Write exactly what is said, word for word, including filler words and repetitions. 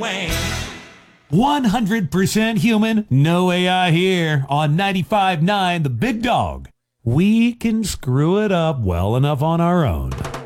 one hundred percent human, no A I here on ninety-five point nine The Big Dog. We can screw it up well enough on our own.